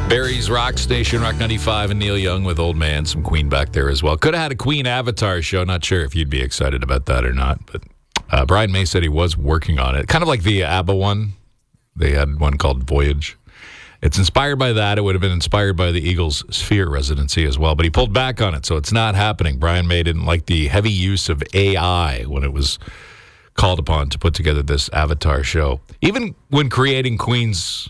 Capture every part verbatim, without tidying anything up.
Barry's Rock Station, Rock ninety-five, and Neil Young with Old Man. Some Queen back there as well. Could have had a Queen Avatar show. Not sure if you'd be excited about that or not. But uh, Brian May said he was working on it. Kind of like the ABBA one. They had one called Voyage. It's inspired by that. It would have been inspired by the Eagles' Sphere residency as well. But he pulled back on it, so it's not happening. Brian May didn't like the heavy use of A I when it was called upon to put together this Avatar show. Even when creating Queen's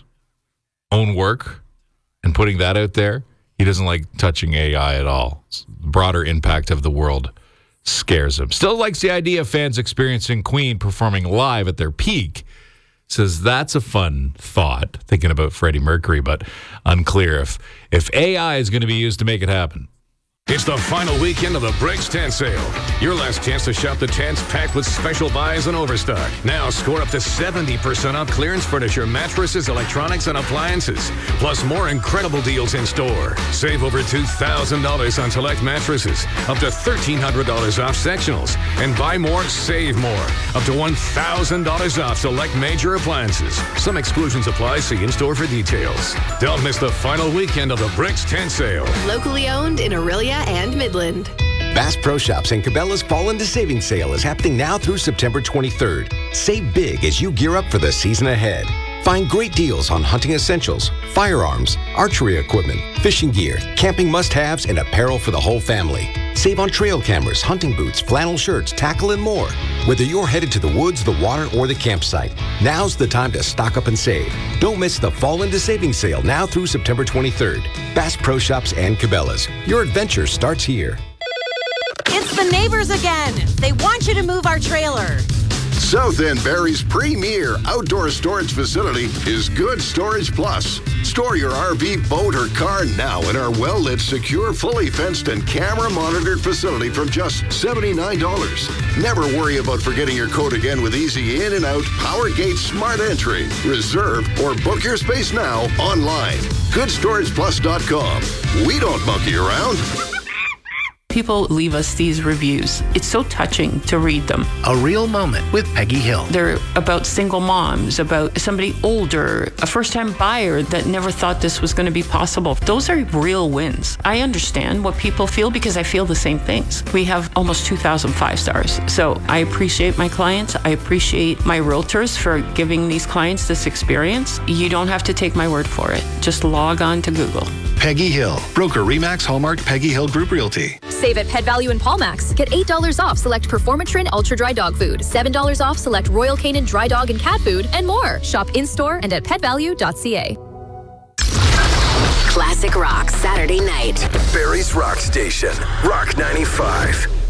own work and putting that out there, he doesn't like touching A I at all. The broader impact of the world scares him. Still likes the idea of fans experiencing Queen performing live at their peak. Says that's a fun thought, thinking about Freddie Mercury, but unclear if, if A I is going to be used to make it happen. It's the final weekend of the Bricks Tent Sale. Your last chance to shop the tents packed with special buys and overstock. Now score up to seventy percent off clearance furniture, mattresses, electronics, and appliances. Plus more incredible deals in store. Save over two thousand dollars on select mattresses. Up to one thousand three hundred dollars off sectionals. And buy more, save more. Up to one thousand dollars off select major appliances. Some exclusions apply. See in-store for details. Don't miss the final weekend of the Bricks Tent Sale. Locally owned in Aurelia and Midland. Bass Pro Shops and Cabela's Fall into Savings Sale is happening now through September twenty-third. Save big as you gear up for the season ahead. Find great deals on hunting essentials, firearms, archery equipment, fishing gear, camping must-haves, and apparel for the whole family. Save on trail cameras, hunting boots, flannel shirts, tackle, and more. Whether you're headed to the woods, the water, or the campsite, now's the time to stock up and save. Don't miss the Fall into Savings Sale now through September twenty-third. Bass Pro Shops and Cabela's. Your adventure starts here. It's the neighbors again. They want you to move our trailer. South End Barrie's premier outdoor storage facility is Good Storage Plus. Store your R V, boat, or car now in our well-lit, secure, fully fenced, and camera-monitored facility from just seventy-nine dollars. Never worry about forgetting your code again with easy in and out PowerGate Smart Entry. Reserve or book your space now online. good storage plus dot com. We don't monkey around. People leave us these reviews. It's so touching to read them. A real moment with Peggy Hill. They're about single moms, about somebody older, a first-time buyer that never thought this was going to be possible. Those are real wins. I understand what people feel because I feel the same things. We have almost two thousand five stars. So I appreciate my clients. I appreciate my realtors for giving these clients this experience. You don't have to take my word for it. Just log on to Google. Peggy Hill, broker Remax Hallmark Peggy Hill Group Realty. Save at Pet Value and Paulmax. Get eight dollars off select Performatrin Ultra Dry Dog Food, seven dollars off select Royal Canin Dry Dog and Cat Food, and more. Shop in-store and at pet value dot c a. Classic Rock Saturday night. Barry's Rock Station, Rock ninety-five.